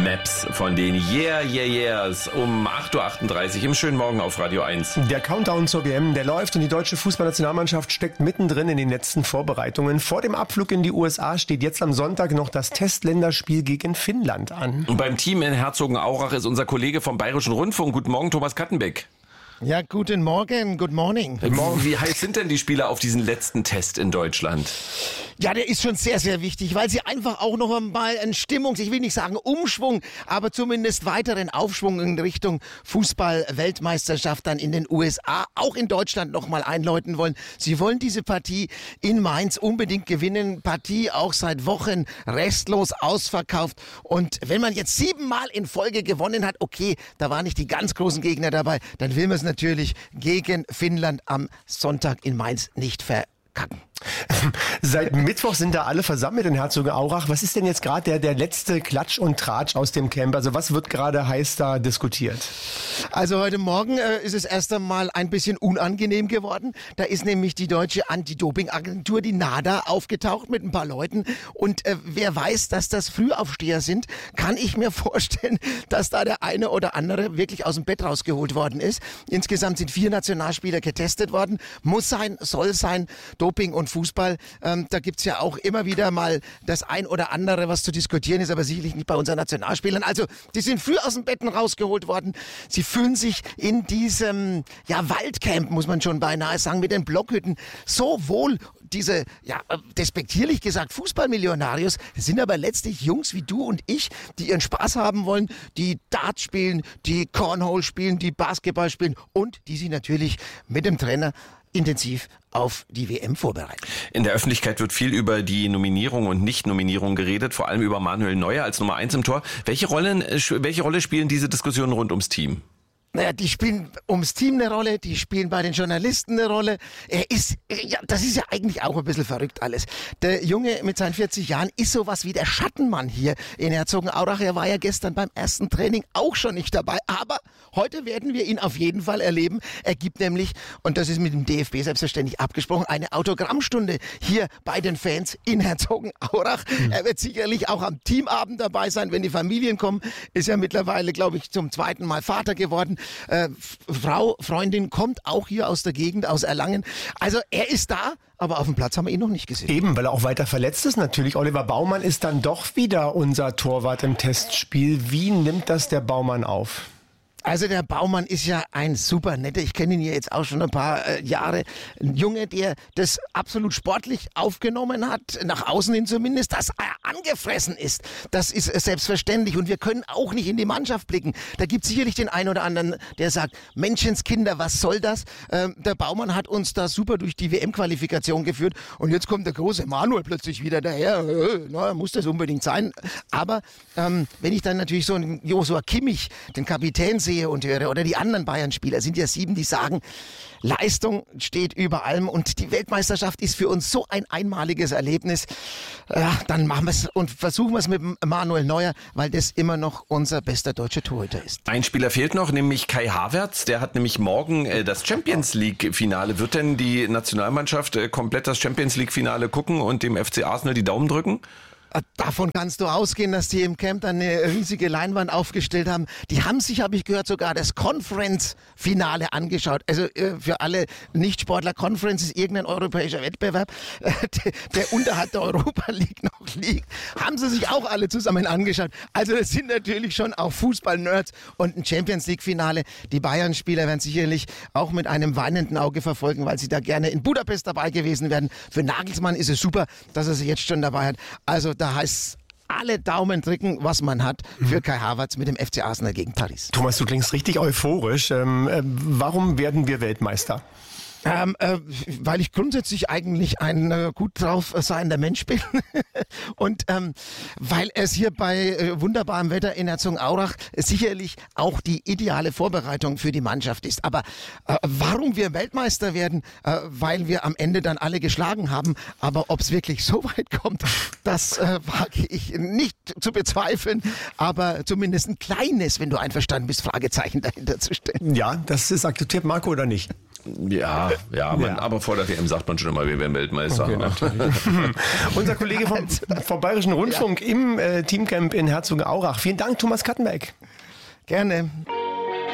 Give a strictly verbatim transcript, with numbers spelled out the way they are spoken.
Maps von den Yeah, Yeah, Yeahs um acht Uhr achtunddreißig im schönen Morgen auf Radio eins. Der Countdown zur W M, der läuft und die deutsche Fußballnationalmannschaft steckt mittendrin in den letzten Vorbereitungen. Vor dem Abflug in die U S A steht jetzt am Sonntag noch das Testländerspiel gegen Finnland an. Und beim Team in Herzogenaurach ist unser Kollege vom Bayerischen Rundfunk. Guten Morgen, Thomas Kattenbeck. Ja, guten Morgen, good morning. Wie heiß sind denn die Spieler auf diesen letzten Test in Deutschland? Ja, der ist schon sehr, sehr wichtig, weil sie einfach auch noch einmal einen Stimmungs-, ich will nicht sagen Umschwung, aber zumindest weiteren Aufschwung in Richtung Fußball-Weltmeisterschaft dann in den U S A, auch in Deutschland noch mal einläuten wollen. Sie wollen diese Partie in Mainz unbedingt gewinnen. Partie auch seit Wochen restlos ausverkauft. Und wenn man jetzt siebenmal in Folge gewonnen hat, okay, da waren nicht die ganz großen Gegner dabei, dann will man es natürlich gegen Finnland am Sonntag in Mainz nicht verkacken. Seit Mittwoch sind da alle versammelt in Herzogenaurach. Was ist denn jetzt gerade der, der letzte Klatsch und Tratsch aus dem Camp? Also was wird gerade heiß da diskutiert? Also heute Morgen äh, ist es erst einmal ein bisschen unangenehm geworden. Da ist nämlich die deutsche Anti-Doping-Agentur, die NADA, aufgetaucht mit ein paar Leuten. Und äh, wer weiß, dass das Frühaufsteher sind, kann ich mir vorstellen, dass da der eine oder andere wirklich aus dem Bett rausgeholt worden ist. Insgesamt sind vier Nationalspieler getestet worden. Muss sein, soll sein, Doping und Fußball, ähm, da gibt's ja auch immer wieder mal das ein oder andere, was zu diskutieren ist, aber sicherlich nicht bei unseren Nationalspielern. Also, die sind früh aus dem Betten rausgeholt worden. Sie fühlen sich in diesem, ja, Waldcamp, muss man schon beinahe sagen, mit den Blockhütten so wohl. Diese, ja, despektierlich gesagt, Fußballmillionarios sind aber letztlich Jungs wie du und ich, die ihren Spaß haben wollen, die Dart spielen, die Cornhole spielen, die Basketball spielen und die sich natürlich mit dem Trainer intensiv auf die W M vorbereiten. In der Öffentlichkeit wird viel über die Nominierung und Nicht-Nominierung geredet, vor allem über Manuel Neuer als Nummer eins im Tor. Welche Rollen, welche Rolle spielen diese Diskussionen rund ums Team? Naja, die spielen ums Team eine Rolle, die spielen bei den Journalisten eine Rolle. Er ist, ja, das ist ja eigentlich auch ein bisschen verrückt alles. Der Junge mit seinen vierzig Jahren ist sowas wie der Schattenmann hier in Herzogenaurach. Er war ja gestern beim ersten Training auch schon nicht dabei, aber heute werden wir ihn auf jeden Fall erleben. Er gibt nämlich, und das ist mit dem D F B selbstverständlich abgesprochen, eine Autogrammstunde hier bei den Fans in Herzogenaurach. Mhm. Er wird sicherlich auch am Teamabend dabei sein, wenn die Familien kommen. Ist ja mittlerweile, glaube ich, zum zweiten Mal Vater geworden. Äh, Frau, Freundin kommt auch hier aus der Gegend, aus Erlangen. Also er ist da, aber auf dem Platz haben wir ihn noch nicht gesehen. Eben, weil er auch weiter verletzt ist natürlich. Oliver Baumann ist dann doch wieder unser Torwart im Testspiel. Wie nimmt das der Baumann auf? Also der Baumann ist ja ein super netter, ich kenne ihn ja jetzt auch schon ein paar äh, Jahre, ein Junge, der das absolut sportlich aufgenommen hat, nach außen hin zumindest, dass er angefressen ist. Das ist äh, selbstverständlich und wir können auch nicht in die Mannschaft blicken. Da gibt es sicherlich den einen oder anderen, der sagt, Menschenskinder, was soll das? Ähm, der Baumann hat uns da super durch die W M-Qualifikation geführt und jetzt kommt der große Manuel plötzlich wieder daher. Äh, na, muss das unbedingt sein. Aber ähm, wenn ich dann natürlich so einen Joshua Kimmich, den Kapitän, sehe, und höre, oder die anderen Bayern-Spieler, sind ja sieben, die sagen, Leistung steht über allem und die Weltmeisterschaft ist für uns so ein einmaliges Erlebnis. Ja, dann machen wir es und versuchen wir es mit Manuel Neuer, weil das immer noch unser bester deutscher Torhüter ist. Ein Spieler fehlt noch, nämlich Kai Havertz. Der hat nämlich morgen äh, das Champions-League-Finale. Wird denn die Nationalmannschaft äh, komplett das Champions-League-Finale gucken und dem F C Arsenal die Daumen drücken? Davon kannst du ausgehen, dass die im Camp dann eine riesige Leinwand aufgestellt haben. Die haben sich, habe ich gehört, sogar das Conference-Finale angeschaut. Also äh, für alle Nichtsportler, Conference ist irgendein europäischer Wettbewerb, äh, der, der unterhalb der Europa League noch liegt. Haben sie sich auch alle zusammen angeschaut. Also das sind natürlich schon auch Fußball-Nerds und ein Champions-League-Finale. Die Bayern-Spieler werden sicherlich auch mit einem weinenden Auge verfolgen, weil sie da gerne in Budapest dabei gewesen wären. Für Nagelsmann ist es super, dass er sie jetzt schon dabei hat. Also da heißt alle Daumen drücken, was man hat für Kai Havertz mit dem F C Arsenal gegen Paris. Thomas, du klingst richtig euphorisch. Ähm, äh, warum werden wir Weltmeister? Ähm, äh, weil ich grundsätzlich eigentlich ein äh, gut drauf seiender Mensch bin und ähm, weil es hier bei äh, wunderbarem Wetter in Herzogenaurach sicherlich auch die ideale Vorbereitung für die Mannschaft ist. Aber äh, warum wir Weltmeister werden, äh, weil wir am Ende dann alle geschlagen haben. Aber ob es wirklich so weit kommt, das äh, wage ich nicht zu bezweifeln. Aber zumindest ein kleines, wenn du einverstanden bist, Fragezeichen dahinter zu stellen. Ja, das ist akzeptiert Marco oder nicht? Ja, ja, man, Ja. aber vor der W M sagt man schon immer, wir werden Weltmeister. Okay, natürlich. Unser Kollege vom, vom Bayerischen Rundfunk im äh, Teamcamp in Herzogenaurach. Vielen Dank, Thomas Kattenberg. Gerne.